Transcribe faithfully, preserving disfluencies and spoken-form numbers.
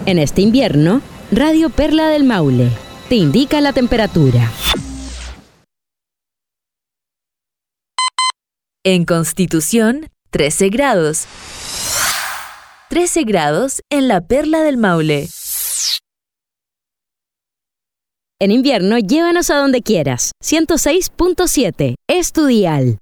En este invierno, Radio Perla del Maule te indica la temperatura. En Constitución, trece grados. trece grados en la Perla del Maule. En invierno, llévanos a donde quieras. ciento seis punto siete, es tu dial.